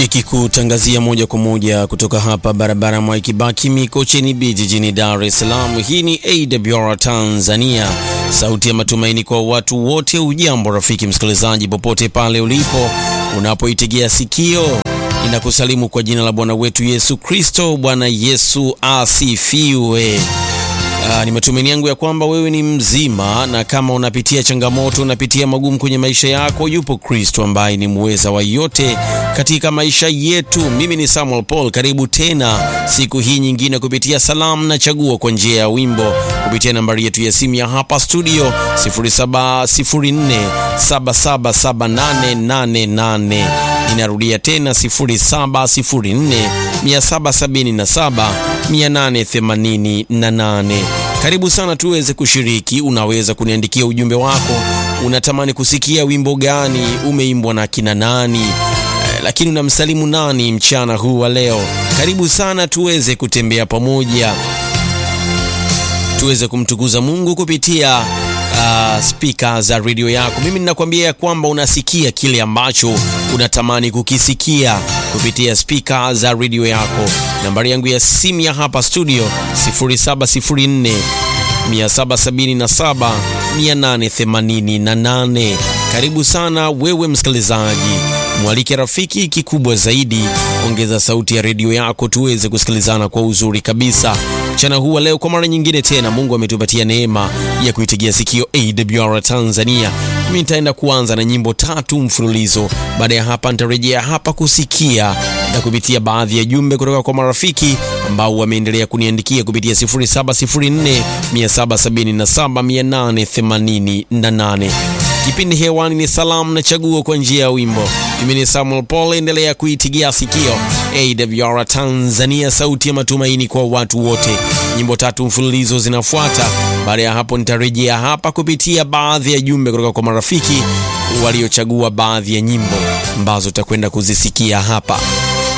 nikikutangazia moja kwa moja kutoka hapa barabara Mwai Kibaki Mikocheni B jijini Dar es Salaam. Hii ni AWR Tanzania, sauti ya matumaini kwa watu wote. Ujambo rafiki msikilizaji, popote pale ulipo unapoitegea sikio, ninakusalimu kwa jina la Bwana wetu Yesu Kristo. Bwana Yesu asifiwe. Ni matumaini yangu ya kwamba wewe ni mzima, na kama unapitia changamoto, unapitia magumu kwenye maisha yako, yupo Kristo ambaye ni muweza wa yote katika maisha yetu. Mimi ni Samuel Paul, karibu tena siku hii nyingine kupitia salamu na chaguo kwa njia ya wimbo kupitia nambari yetu ya simu ya hapa studio 0704777888. Ninarudia tena 0704777888. Karibu sana tuweze kushiriki. Unaweza kuniandikia ujumbe wako, unatamani kusikia wimbo gani, umeimbwa na kina nani, lakini unamsalimu nani mchana huu wa leo. Karibu sana tuweze kutembea pamoja, tuweze kumtukuza Mungu kupitia speaker za radio yako. Mimi ninakwambia ya kwamba unasikia kile ambacho unatamani kukisikia kupitia speaker za radio yako. Nambari yangu ya simu ya hapa studio 0704777888. Karibu sana wewe msikilizaji, mwalike rafiki. Kikubwa zaidi, ongeza sauti ya radio yako tuweze kusikilizana kwa uzuri kabisa. Mchana huu wa leo kwa mara nyingine tena Mungu ametupatia neema ya kuitegea sikio AWR Tanzania. Mimi nitaenda kuanza na nyimbo 3 mfululizo. Baada ya hapa nitarejea hapa kusikia na kupitia baadhi ya jumbe kutoka kwa marafiki ambao wameendelea kuniandikia kupitia 0704777888. Kipindi hewani ni salamu na chaguo kwa njia ya wimbo. Mimi ni Samuel Paul, endelea kuitigia sikio AWR Tanzania, sauti ya matumaini kwa watu wote. Nyimbo 3 mfululizo zinafuata. Baada ya hapo nitarejea hapa kupitia baadhi ya jumbe kutoka kwa marafiki waliochagua baadhi ya nyimbo ambazo tutakwenda kuzisikia hapa.